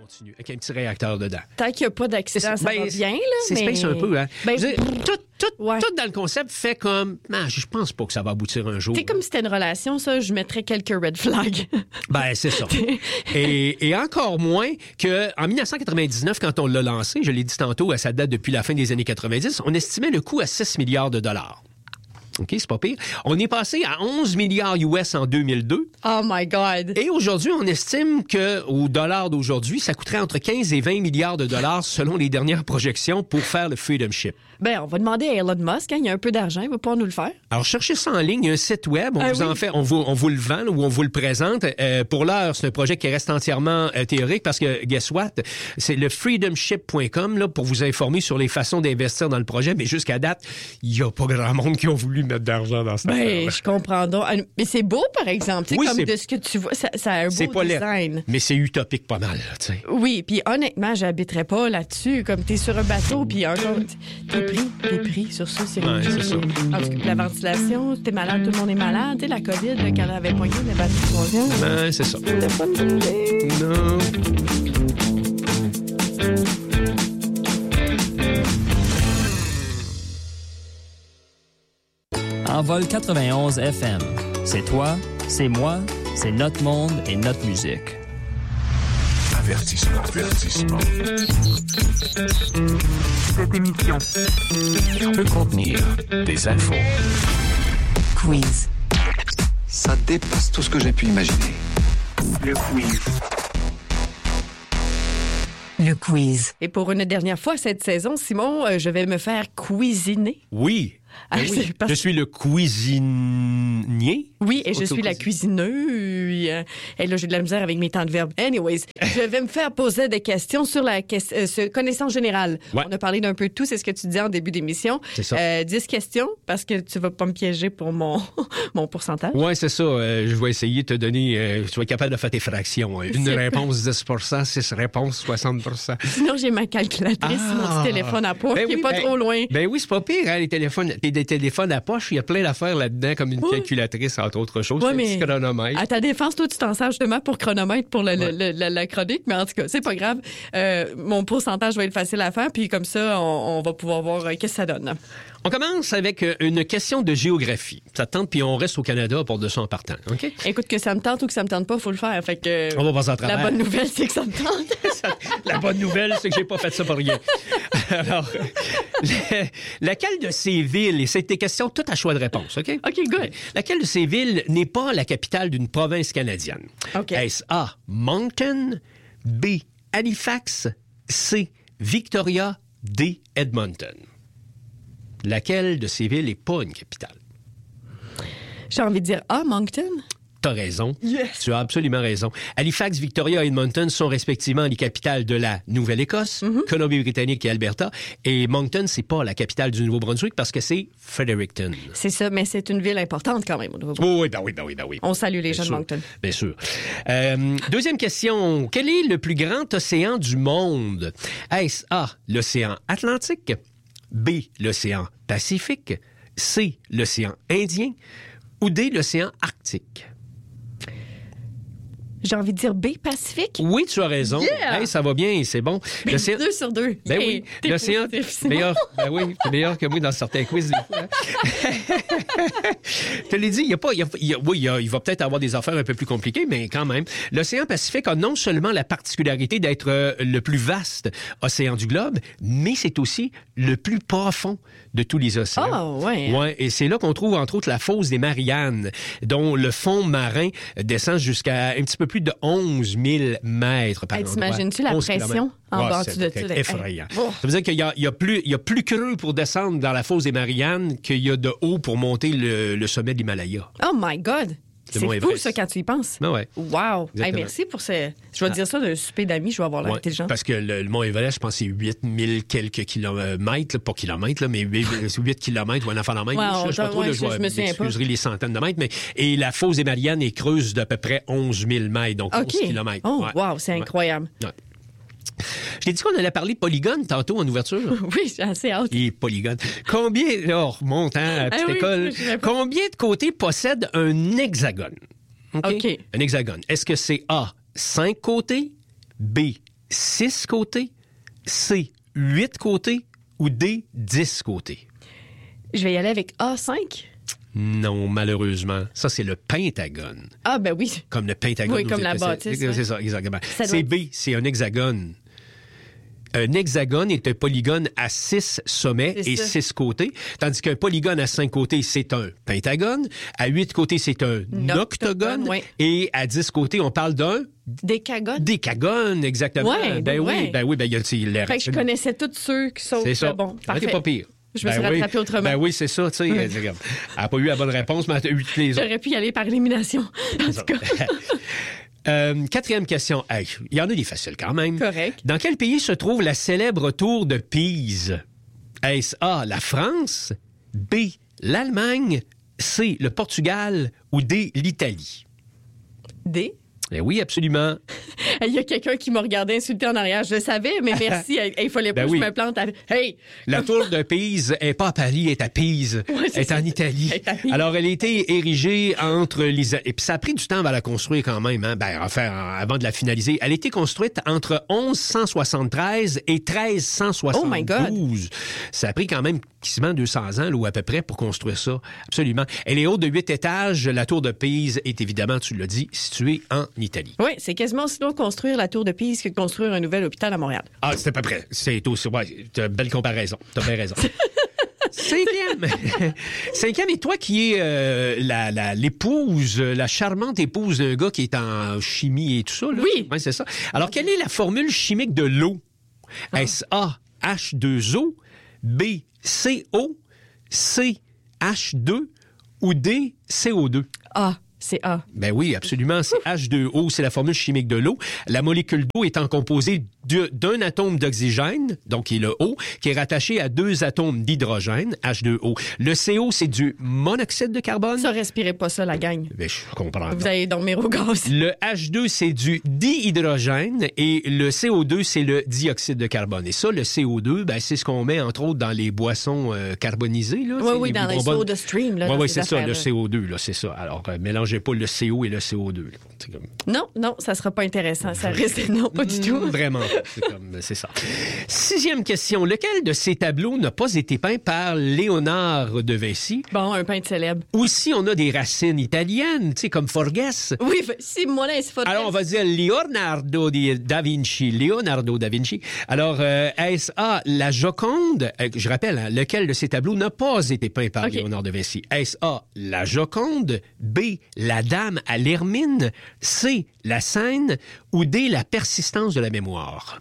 continue, avec un petit réacteur dedans. Tant qu'il n'y a pas d'accident, ça va bien, là. C'est space un peu, hein? Ben, Tout dans le concept fait comme... Non, je pense pas que ça va aboutir un jour. C'est comme si c'était une relation, ça, je mettrais quelques red flags. Ben, c'est ça. et encore moins qu'en 1999, quand on l'a lancé, je l'ai dit tantôt, ça date depuis la fin des années 90, on estimait le coût à 6 milliards de dollars. OK, c'est pas pire. On est passé à 11 milliards US en 2002. Oh my God! Et aujourd'hui, on estime qu'au dollar d'aujourd'hui, ça coûterait entre 15 et 20 milliards de dollars selon les dernières projections pour faire le Freedom Ship. Ben, on va demander à Elon Musk, hein, il y a un peu d'argent, il va pouvoir nous le faire. Alors, cherchez ça en ligne, il y a un site web, on vous le vend ou on vous le présente. Pour l'heure, c'est un projet qui reste entièrement théorique parce que, guess what, c'est le freedomship.com là, pour vous informer sur les façons d'investir dans le projet, mais jusqu'à date, il n'y a pas grand monde qui ont voulu mettre d'argent dans ça. Ben, je comprends donc. Mais c'est beau, par exemple, oui, comme de ce que tu vois, ça a un beau design. Laid, mais c'est utopique pas mal, tu sais. Oui, puis honnêtement, j'habiterais pas là-dessus, comme t'es sur un bateau, puis encore... T'es pris sur ça, c'est ça. En tout cas, la ventilation, t'es malade, tout le monde est malade. Tu sais, la COVID, là, quand elle avait poigné, le bateau troisième. Ben, c'est ça. C'était pas une idée. Non. Envol 91 FM. C'est toi, c'est moi, c'est notre monde et notre musique. Avertissement. Cette émission peut contenir des infos. Quiz. Ça dépasse tout ce que j'ai pu imaginer. Le quiz. Le quiz. Et pour une dernière fois cette saison, Simon, je vais me faire cuisiner. Oui. Ben oui. Je suis le cuisinier. Oui, et je suis la cuisineuse. Et là, j'ai de la misère avec mes temps de verbe. Anyways, je vais me faire poser des questions sur la connaissance générale. Ouais. On a parlé d'un peu de tout, c'est ce que tu disais en début d'émission. C'est ça. 10 questions, parce que tu vas pas me piéger pour mon pourcentage. Oui, c'est ça. Je vais essayer de te donner... tu vas être capable de faire tes fractions. Une réponse 10 6 réponses 60 Sinon, j'ai ma calculatrice sur mon petit téléphone à poche qui est pas trop loin. Ben oui, c'est pas pire, hein, les téléphones. Des téléphones à poche, il y a plein d'affaires là-dedans, comme une calculatrice, entre autres choses. Ouais, un petit chronomètre. À ta défense, toi, tu t'en sers justement pour chronomètre pour la chronique, mais en tout cas, c'est pas grave. Mon pourcentage va être facile à faire, puis comme ça, on va pouvoir voir qu'est-ce que ça donne. On commence avec une question de géographie. Ça te tente, puis on reste au Canada pour de ça en partant. OK? Écoute, que ça me tente ou que ça me tente pas, faut le faire. Fait que, on va passer à travers. La bonne nouvelle, c'est que ça me tente. La bonne nouvelle, c'est que j'ai pas fait ça pour rien. Alors, laquelle de ces villes, et c'est des questions toutes à choix de réponse, OK? OK, good. Laquelle de ces villes n'est pas la capitale d'une province canadienne? OK. Est-ce A, Moncton, B, Halifax, C, Victoria, D, Edmonton? Laquelle de ces villes n'est pas une capitale? J'ai envie de dire A, Moncton. T'as raison. Yes. Tu as absolument raison. Halifax, Victoria et Edmonton sont respectivement les capitales de la Nouvelle-Écosse, Colombie-Britannique et Alberta. Et Moncton, c'est pas la capitale du Nouveau-Brunswick parce que c'est Fredericton. C'est ça, mais c'est une ville importante quand même au Nouveau-Brunswick. Oui. On salue les gens de Moncton. Bien sûr. Deuxième question. Quel est le plus grand océan du monde? Est-ce A, l'océan Atlantique, B, l'océan Pacifique, C, l'océan Indien ou D, l'océan Arctique? J'ai envie de dire B, Pacifique. Oui, tu as raison. Yeah! Hey, ça va bien, c'est bon. 2 sur 2. Ben oui, l'océan, meilleur, t'es meilleur que moi dans certains quiz des fois. Je te l'ai dit, il va peut-être avoir des affaires un peu plus compliquées, mais quand même. L'océan Pacifique a non seulement la particularité d'être le plus vaste océan du globe, mais c'est aussi le plus profond de tous les océans. Ah, ouais. Ouais, et c'est là qu'on trouve, entre autres, la fosse des Mariannes, dont le fond marin descend jusqu'à un petit peu plus de 11 000 mètres par endroit. T'imagines-tu la pression en bas de ça? C'est effrayant. Ça veut dire qu'il y a plus creux pour descendre dans la fosse des Mariannes qu'il y a de haut pour monter le sommet de l'Himalaya. Oh my God! C'est fou, ça, quand tu y penses. Ah ouais. Wow! Hey, merci pour ce... Je vais te dire ça d'un souper d'amis, je vais avoir l'air intelligent. Parce que le Mont Everest, je pense que c'est 8000 quelques kilomètres, pas kilomètres, là, mais 8 kilomètres ou un enfant en mètre. Wow, je sais pas trop, je me souviens pas. les centaines de mètres. Et la fosse des Mariannes est creuse d'à peu près 11 000 mètres, donc 11 kilomètres. Oh, wow, c'est incroyable. Ouais. Je t'ai dit qu'on allait parler de polygone tantôt en ouverture. Oui, j'ai assez hâte. Et polygone. Combien, là, on remonte à la petite école, combien de côtés possède un hexagone? OK. Un hexagone. Est-ce que c'est A, 5 côtés, B, 6 côtés, C, 8 côtés ou D, 10 côtés? Je vais y aller avec A5. Non, malheureusement. Ça, c'est le pentagone. Ah, ben oui. Comme le pentagone. Oui, comme la bâtisse. C'est ça, exactement. Ça C'est B, c'est un hexagone. Un hexagone est un polygone à 6 sommets et 6 côtés, tandis qu'un polygone à 5 côtés, c'est un pentagone. À 8 côtés, c'est un octogone. Oui. Et à 10 côtés, on parle d'un... Décagone, exactement. Ouais, ben oui, il y a l'air. Fait que je connaissais tous ceux qui sont... C'est ça. Bon, parfait. T'es pas pire. Je me suis rattrapée autrement. Ben oui, c'est ça, tu sais. Elle n'a pas eu la bonne réponse, mais elle a eu toutes les autres. J'aurais pu y aller par élimination. En tout cas. 4e question. Hey, il y en a des faciles quand même. Correct. Dans quel pays se trouve la célèbre tour de Pise? Est-ce A, la France, B, l'Allemagne, C, le Portugal ou D, l'Italie? D? Ben oui, absolument. Il y a quelqu'un qui m'a regardé insulter en arrière. Je le savais, mais merci. Il fallait pas que je me plante. Hey! La tour de Pise n'est pas à Paris, elle est à Pise. Ouais, elle est en Italie. Alors, elle a été érigée entre les... Et puis, ça a pris du temps avant la construire quand même. Hein? Ben, enfin, avant de la finaliser. Elle a été construite entre 1173 et 1372. Oh my God! Ça a pris quand même quasiment 200 ans, là, ou à peu près, pour construire ça. Absolument. Elle est haute de 8 étages. La tour de Pise est évidemment, tu l'as dit, située en Italie. Oui, c'est quasiment aussi long construire la tour de Pise que construire un nouvel hôpital à Montréal. Ah, c'est à peu près. C'est aussi... Ouais, t'as une belle comparaison. T'as bien raison. Cinquième, et toi qui es l'épouse, la charmante épouse d'un gars qui est en chimie et tout ça. Là. Oui. Ouais, c'est ça. Alors, quelle est la formule chimique de l'eau? Est-ce A, H2O, B, CO, C, H2 ou D, CO2? A. C'est A. Ben oui, absolument. C'est H2O, c'est la formule chimique de l'eau. La molécule d'eau étant composée d'un atome d'oxygène, donc qui est le O, qui est rattaché à 2 atomes d'hydrogène, H2O. Le CO, c'est du monoxyde de carbone. Ça, respirez pas ça, la gang. Ben, je comprends. Vous allez dormir au gaz. Le H2, c'est du dihydrogène et le CO2, c'est le dioxyde de carbone. Et ça, le CO2, ben, c'est ce qu'on met, entre autres, dans les boissons carbonisées. Là. Oui, dans les soda stream. Oui, c'est ça, le CO2, là, c'est ça. Alors, mélangez pas le CO et le CO2. Comme... Non, ça sera pas intéressant. Ça risque, non, pas du tout. Vraiment. C'est ça. 6e question. Lequel de ces tableaux n'a pas été peint par Léonard de Vinci? Bon, un peintre célèbre. Aussi, on a des racines italiennes, tu sais, comme Forges. Oui, Simone Forges. Alors, on va dire Leonardo da Vinci. Alors, est-ce A, la Joconde? Je rappelle, hein, lequel de ces tableaux n'a pas été peint par Léonard de Vinci? Est-ce A, la Joconde? B, la Dame à l'Hermine? C, la Seine? Ou D, la persistance de la mémoire?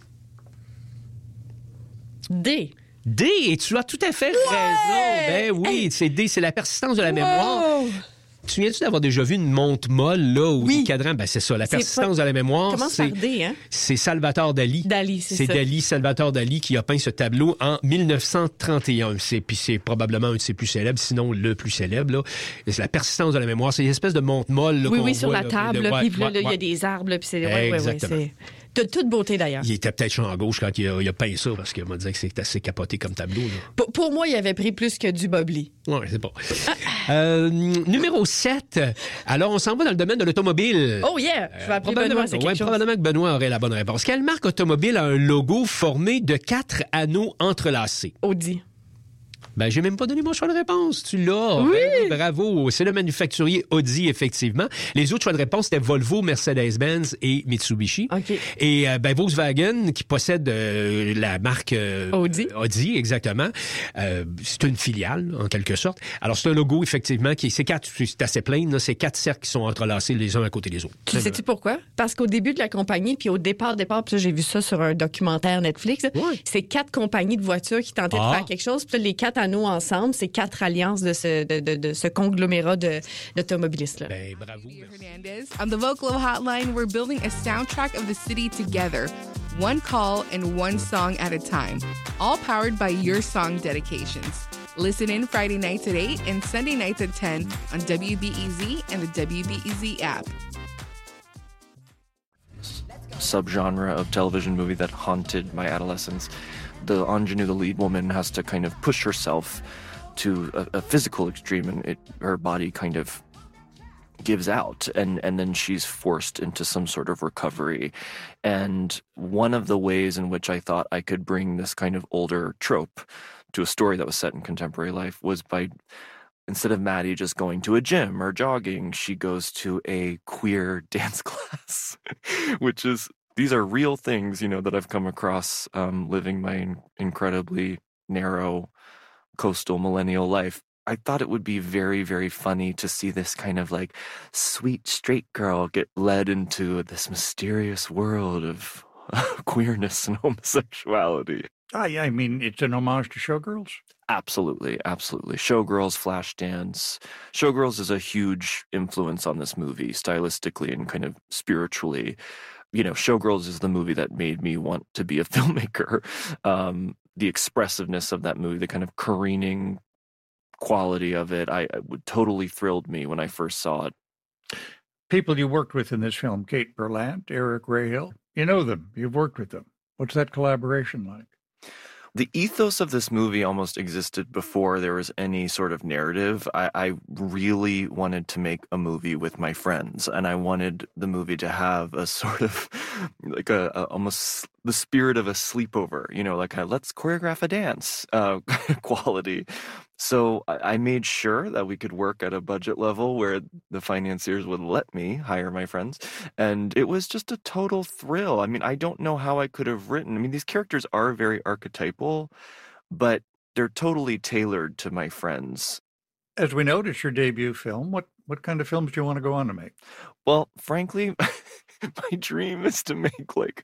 D. D, et tu as tout à fait raison. Ben oui, c'est D, c'est la persistance de la mémoire. Tu souviens-tu d'avoir déjà vu une montre molle, là, ou des cadrans? Ben, c'est ça, la persistance de la mémoire. Commence par D, hein? C'est Salvatore Dali. C'est ça. Salvatore Dali, qui a peint ce tableau en 1931. Puis c'est probablement un de ses plus célèbres, sinon le plus célèbre, là. C'est la persistance de la mémoire. C'est une espèce de montre molle, là, oui, sur la table, puis il y a des arbres, puis c'est... Exactement. De toute beauté, d'ailleurs. Il était peut-être champ gauche quand il a peint ça, parce qu'il m'a dit que c'est assez capoté comme tableau. Là. Pour moi, il avait pris plus que du Bobli. Oui, c'est bon. Numéro 7. Alors, on s'en va dans le domaine de l'automobile. Oh yeah! Je vais appeler Benoît, c'est quelque chose. Probablement que Benoît aurait la bonne réponse. Quelle marque automobile a un logo formé de 4 anneaux entrelacés? Audi. Ben, j'ai même pas donné mon choix de réponse. Tu l'as. Oui. Bravo. C'est le manufacturier Audi, effectivement. Les autres choix de réponse, c'était Volvo, Mercedes-Benz et Mitsubishi. OK. Et Volkswagen, qui possède la marque Audi, exactement. C'est une filiale, en quelque sorte. Alors, c'est un logo, effectivement, c'est assez plain. Là, c'est 4 cercles qui sont entrelacés les uns à côté des autres. Tu sais-tu pourquoi? Parce qu'au début de la compagnie, puis au départ, puis j'ai vu ça sur un documentaire Netflix, c'est 4 compagnies de voitures qui tentaient de faire quelque chose. Puis les 4 anneaux ensemble, c'est 4 alliances de ce conglomérat d'automobilistes. Ben, bravo. Hernandez. On the Vocalo Hotline, we're building a soundtrack of the city together. One call and one song at a time. All powered by your song dedications. Listen in Friday nights at 8 and Sunday nights at 10 on WBEZ and the WBEZ app. Subgenre of television movie that haunted my adolescence. The ingenue, the lead woman, has to kind of push herself to a physical extreme, and her body kind of gives out, and then she's forced into some sort of recovery. And one of the ways in which I thought I could bring this kind of older trope to a story that was set in contemporary life was by, instead of Maddie just going to a gym or jogging, she goes to a queer dance class, which is, these are real things, that I've come across living my incredibly narrow coastal millennial life. I thought it would be very, very funny to see this kind of like sweet straight girl get led into this mysterious world of queerness and homosexuality. I mean, it's an homage to Showgirls? Absolutely, absolutely. Showgirls, Flashdance. Showgirls is a huge influence on this movie, stylistically and kind of spiritually. Showgirls is the movie that made me want to be a filmmaker. The expressiveness of that movie, the kind of careening quality of it, I totally thrilled me when I first saw it. People you worked with in this film, Kate Berlant, Eric Rahill, you know them, you've worked with them. What's that collaboration like? The ethos of this movie almost existed before there was any sort of narrative. I really wanted to make a movie with my friends, and I wanted the movie to have a sort of like a almost the spirit of a sleepover, like a let's choreograph a dance quality. So I made sure that we could work at a budget level where the financiers would let me hire my friends. And it was just a total thrill. I mean, I don't know how I could have written. I mean, these characters are very archetypal, but they're totally tailored to my friends. As we note, it's your debut film. What kind of films do you want to go on to make? Well, frankly, my dream is to make like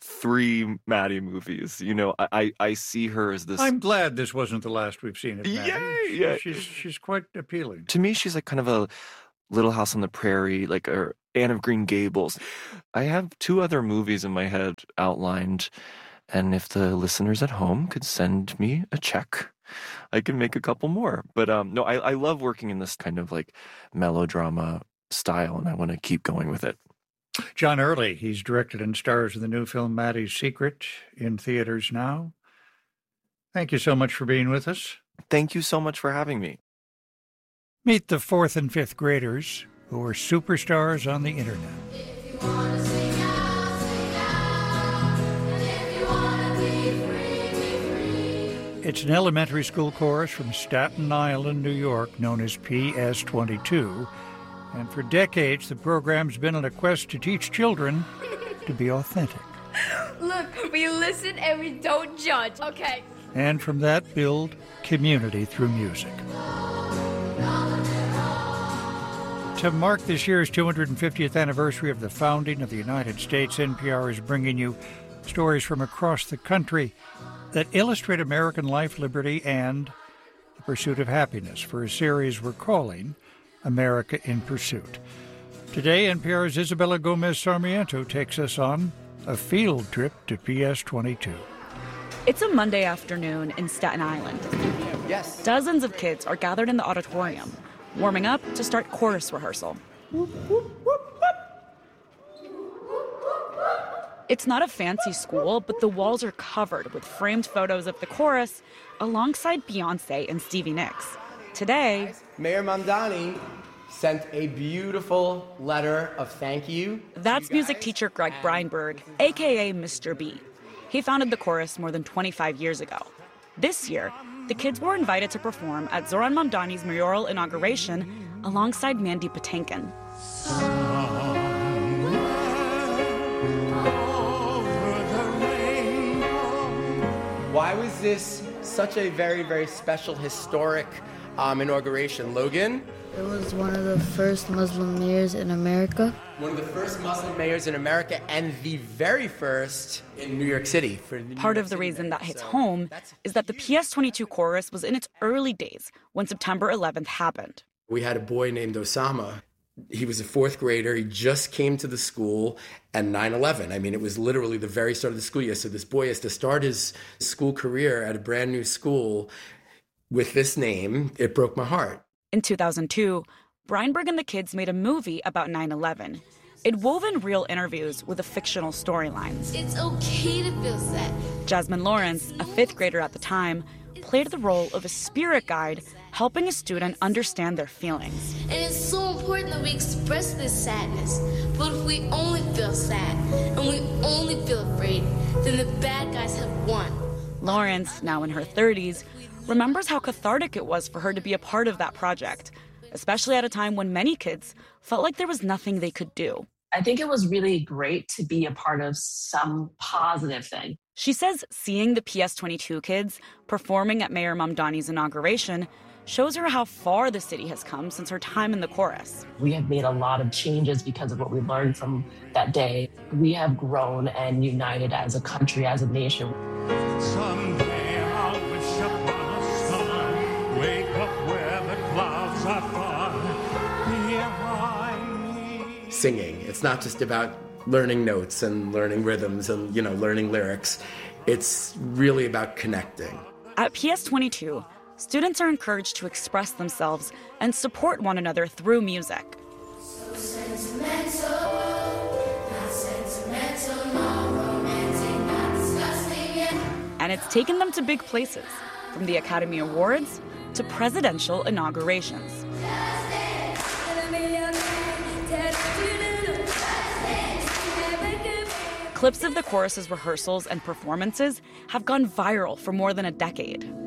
3 Maddie movies. I see her as this. I'm glad this wasn't the last we've seen of Maddie. Yeah. She's quite appealing. To me, she's like kind of a Little House on the Prairie, like or Anne of Green Gables. I have 2 other movies in my head outlined, and if the listeners at home could send me a check, I can make a couple more. But no, I love working in this kind of like melodrama style, and I want to keep going with it. John Early, he's directed and stars in the new film Maddie's Secret, in theaters now. Thank you so much for being with us. Thank you so much for having me. Meet the 4th and 5th graders who are superstars on the internet. It's an elementary school chorus from Staten Island, New York, known as PS22. And for decades, the program's been on a quest to teach children to be authentic. Look, we listen and we don't judge, okay? And from that, build community through music. To mark this year's 250th anniversary of the founding of the United States, NPR is bringing you stories from across the country that illustrate American life, liberty, and the pursuit of happiness for a series we're calling America in Pursuit. Today, NPR's Isabella Gomez Sarmiento takes us on a field trip to PS22. It's a Monday afternoon in Staten Island. Yes. Dozens of kids are gathered in the auditorium, warming up to start chorus rehearsal. It's not a fancy school, but the walls are covered with framed photos of the chorus alongside Beyoncé and Stevie Nicks. Today, Mayor Mamdani sent a beautiful letter of thank you. That's music teacher Greg Breinberg, a.k.a. Mr. B. He founded the chorus more than 25 years ago. This year, the kids were invited to perform at Zohran Mamdani's mayoral inauguration alongside Mandy Patinkin. Why was this such a very, very special, historic inauguration, Logan? It was one of the first Muslim mayors in America. One of the first Muslim mayors in America and the very first in New York City. Part of the reason that hits home is that the PS22 chorus was in its early days when September 11th happened. We had a boy named Osama. He was a 4th grader. He just came to the school and 9/11. I mean, it was literally the very start of the school year. So this boy has to start his school career at a brand new school with this name. It broke my heart. In 2002, Breinberg and the kids made a movie about 9/11. It wove in real interviews with the fictional storylines. It's okay to feel sad. Jasmine Lawrence, a 5th grader at the time, played the role of a spirit guide, helping a student understand their feelings. And it's so important that we express this sadness. But if we only feel sad and we only feel afraid, then the bad guys have won. Lawrence, now in her 30s, remembers how cathartic it was for her to be a part of that project, especially at a time when many kids felt like there was nothing they could do. I think it was really great to be a part of some positive thing. She says seeing the PS22 kids performing at Mayor Mamdani's inauguration shows her how far the city has come since her time in the chorus. We have made a lot of changes because of what we learned from that day. We have grown and united as a country, as a nation. Someday I'll wish upon a star, wake up where the clouds are far behind me. Singing. It's not just about learning notes and learning rhythms and, learning lyrics. It's really about connecting. At PS22, students are encouraged to express themselves and support one another through music. So sentimental, not sentimental, not romantic, not disgusting yet. And it's taken them to big places, from the Academy Awards to presidential inaugurations. Clips of the chorus's rehearsals and performances have gone viral for more than a decade.